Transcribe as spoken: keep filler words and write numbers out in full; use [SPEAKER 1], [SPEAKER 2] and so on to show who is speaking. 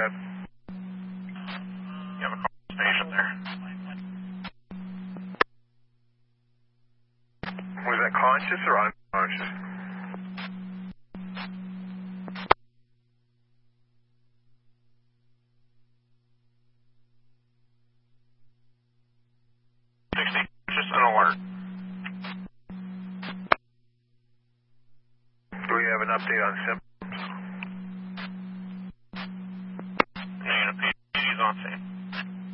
[SPEAKER 1] ahead.
[SPEAKER 2] You have a call station there.
[SPEAKER 1] Was that conscious or unconscious?
[SPEAKER 2] sixty, just an alert.
[SPEAKER 1] Do we have an update on SIP?